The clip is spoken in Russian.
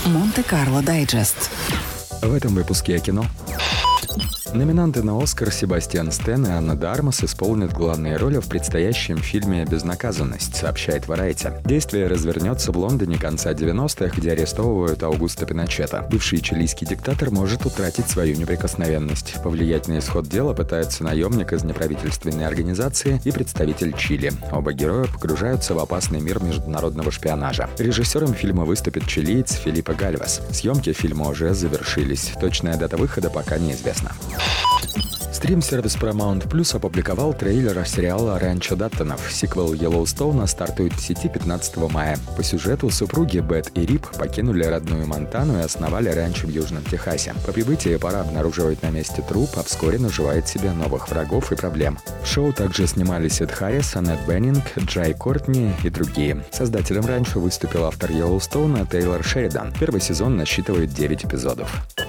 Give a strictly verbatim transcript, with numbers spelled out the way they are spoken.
Монте-Карло Дайджест. В этом выпуске о кино. Номинанты на «Оскар» Себастьян Стэн и Анна де Армас исполнят главные роли в предстоящем фильме «Безнаказанность», сообщает Variety. Действие развернется в Лондоне конца девяностых, где арестовывают Аугусто Пиночета. Бывший чилийский диктатор может утратить свою неприкосновенность. Повлиять на исход дела пытается наемник из неправительственной организации и представитель Чили. Оба героя погружаются в опасный мир международного шпионажа. Режиссером фильма выступит чилиец Филиппе Гальвес. Съемки фильма уже завершились. Точная дата выхода пока неизвестна. Стрим-сервис Paramount Plus опубликовал трейлер сериала «Ранчо Даттонов». Сиквел Йеллоустоуна стартует в сети пятнадцатого мая. По сюжету супруги Бет и Рип покинули родную Монтану и основали ранчо в Южном Техасе. По прибытии пара обнаруживает на месте труп, а вскоре наживает себе новых врагов и проблем. В шоу также снимались Эд Харрис, Аннет Беннинг, Джай Кортни и другие. Создателем ранчо выступил автор Йеллоустоуна Тейлор Шеридан. Первый сезон насчитывает девять эпизодов.